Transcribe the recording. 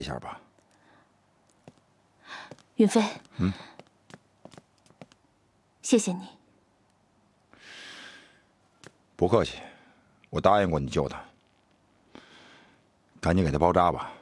一下吧。 云飞，谢谢你。 不客气，我答应过你救他，赶紧给他包扎吧。